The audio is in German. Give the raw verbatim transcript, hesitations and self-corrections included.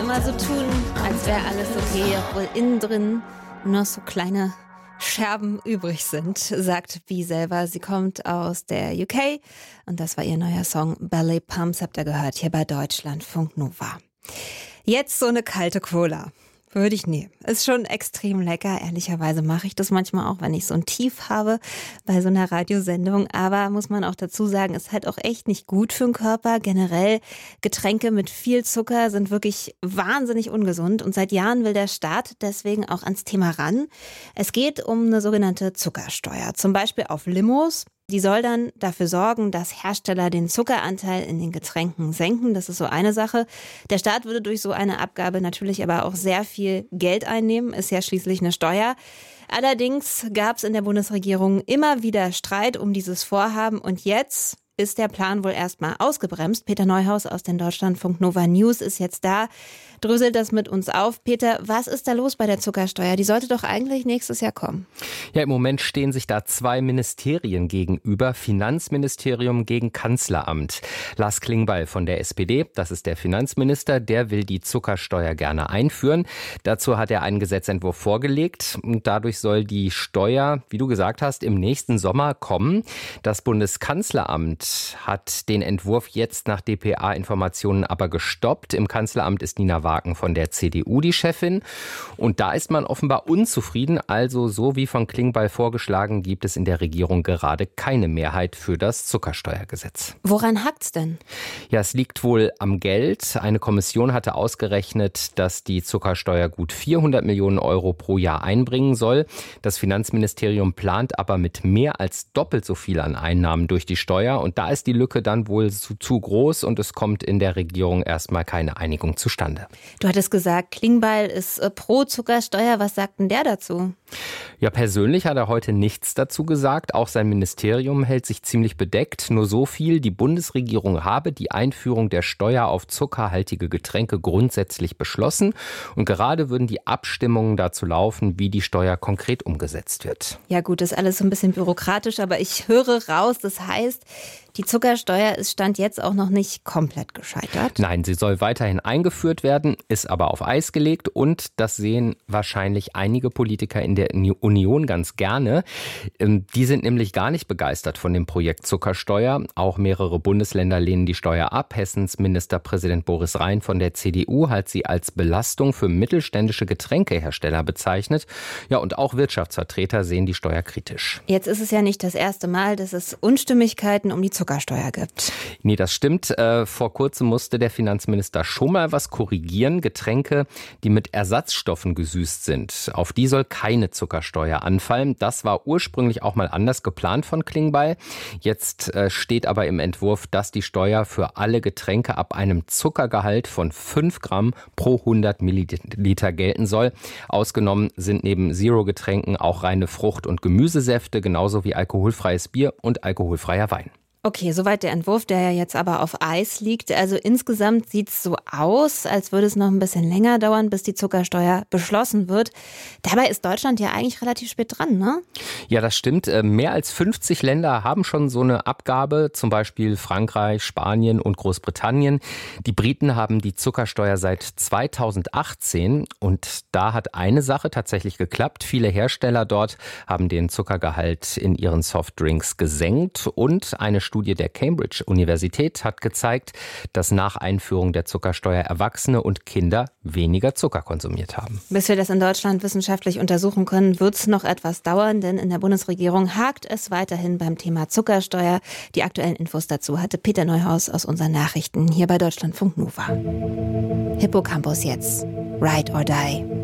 immer so tun, als wäre alles okay, obwohl innen drin nur so kleine Scherben übrig sind, sagt Bee selber. Sie kommt aus der U K und das war ihr neuer Song Ballet Pumps, habt ihr gehört, hier bei Deutschlandfunk Nova. Jetzt so eine kalte Cola. Würde ich nehmen. Ist schon extrem lecker. Ehrlicherweise mache ich das manchmal auch, wenn ich so ein Tief habe bei so einer Radiosendung. Aber muss man auch dazu sagen, ist halt auch echt nicht gut für den Körper. Generell Getränke mit viel Zucker sind wirklich wahnsinnig ungesund. Und seit Jahren will der Staat deswegen auch ans Thema ran. Es geht um eine sogenannte Zuckersteuer. Zum Beispiel auf Limos. Die soll dann dafür sorgen, dass Hersteller den Zuckeranteil in den Getränken senken. Das ist so eine Sache. Der Staat würde durch so eine Abgabe natürlich aber auch sehr viel Geld einnehmen. Ist ja schließlich eine Steuer. Allerdings gab es in der Bundesregierung immer wieder Streit um dieses Vorhaben. Und jetzt ist der Plan wohl erstmal ausgebremst. Peter Neuhaus aus den Deutschlandfunk Nova News ist jetzt da, dröselt das mit uns auf. Peter, was ist da los bei der Zuckersteuer? Die sollte doch eigentlich nächstes Jahr kommen. Ja, im Moment stehen sich da zwei Ministerien gegenüber. Finanzministerium gegen Kanzleramt. Lars Klingbeil von der S P D, das ist der Finanzminister, der will die Zuckersteuer gerne einführen. Dazu hat er einen Gesetzentwurf vorgelegt und dadurch soll die Steuer, wie du gesagt hast, im nächsten Sommer kommen. Das Bundeskanzleramt hat den Entwurf jetzt nach D P A-Informationen aber gestoppt. Im Kanzleramt ist Nina Wagen von der C D U die Chefin. Und da ist man offenbar unzufrieden. Also so wie von Klingbeil vorgeschlagen, gibt es in der Regierung gerade keine Mehrheit für das Zuckersteuergesetz. Woran hakt's denn? Ja, es liegt wohl am Geld. Eine Kommission hatte ausgerechnet, dass die Zuckersteuer gut vierhundert Millionen Euro pro Jahr einbringen soll. Das Finanzministerium plant aber mit mehr als doppelt so viel an Einnahmen durch die Steuer. Und da ist die Lücke dann wohl zu, zu groß und es kommt in der Regierung erstmal keine Einigung zustande. Du hattest gesagt, Klingbeil ist äh, pro Zuckersteuer. Was sagt denn der dazu? Ja, persönlich hat er heute nichts dazu gesagt. Auch sein Ministerium hält sich ziemlich bedeckt. Nur so viel: Die Bundesregierung habe die Einführung der Steuer auf zuckerhaltige Getränke grundsätzlich beschlossen. Und gerade würden die Abstimmungen dazu laufen, wie die Steuer konkret umgesetzt wird. Ja gut, das ist alles so ein bisschen bürokratisch, aber ich höre raus, das heißt, die Zuckersteuer ist Stand jetzt auch noch nicht komplett gescheitert. Nein, sie soll weiterhin eingeführt werden, ist aber auf Eis gelegt und das sehen wahrscheinlich einige Politiker in der Union ganz gerne. Die sind nämlich gar nicht begeistert von dem Projekt Zuckersteuer. Auch mehrere Bundesländer lehnen die Steuer ab. Hessens Ministerpräsident Boris Rhein von der C D U hat sie als Belastung für mittelständische Getränkehersteller bezeichnet. Ja, und auch Wirtschaftsvertreter sehen die Steuer kritisch. Jetzt ist es ja nicht das erste Mal, dass es Unstimmigkeiten um die Zuckersteuer gibt. Nee, das stimmt. Äh, vor kurzem musste der Finanzminister schon mal was korrigieren. Getränke, die mit Ersatzstoffen gesüßt sind, auf die soll keine Zuckersteuer anfallen. Das war ursprünglich auch mal anders geplant von Klingbeil. Jetzt äh, steht aber im Entwurf, dass die Steuer für alle Getränke ab einem Zuckergehalt von fünf Gramm pro hundert Milliliter gelten soll. Ausgenommen sind neben Zero-Getränken auch reine Frucht- und Gemüsesäfte, genauso wie alkoholfreies Bier und alkoholfreier Wein. Okay, soweit der Entwurf, der ja jetzt aber auf Eis liegt. Also insgesamt sieht es so aus, als würde es noch ein bisschen länger dauern, bis die Zuckersteuer beschlossen wird. Dabei ist Deutschland ja eigentlich relativ spät dran, ne? Ja, das stimmt. Mehr als fünfzig Länder haben schon so eine Abgabe, zum Beispiel Frankreich, Spanien und Großbritannien. Die Briten haben die Zuckersteuer seit zweitausendachtzehn und da hat eine Sache tatsächlich geklappt. Viele Hersteller dort haben den Zuckergehalt in ihren Softdrinks gesenkt und eine Studie der Cambridge-Universität hat gezeigt, dass nach Einführung der Zuckersteuer Erwachsene und Kinder weniger Zucker konsumiert haben. Bis wir das in Deutschland wissenschaftlich untersuchen können, wird es noch etwas dauern, denn in der Bundesregierung hakt es weiterhin beim Thema Zuckersteuer. Die aktuellen Infos dazu hatte Peter Neuhaus aus unseren Nachrichten hier bei Deutschlandfunk Nova. Hippocampus jetzt. Ride or Die.